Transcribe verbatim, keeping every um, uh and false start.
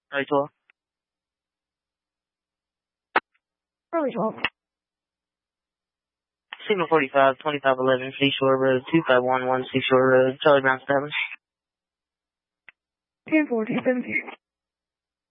Early twelve. Early twelve. Signal forty-five, twenty-five eleven, Seashore Road, two five one one Seashore Road, Charlie Brown seven. ten four, ten seventeen.